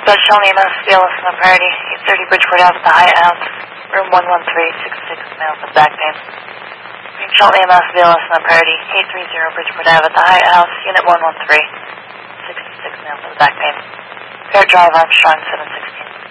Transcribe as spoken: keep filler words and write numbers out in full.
Dispatch, Shelby, Mass, B L S, no priority. eight thirty Bridgeport Ave at the Hyatt House. Room one one three six six, male with back pain. Shelby, Mass, B L S, no priority. eight thirty Bridgeport Ave at the Hyatt House. Unit one one three six six, male with back pain. Fair Drive, Armstrong, seven sixteen.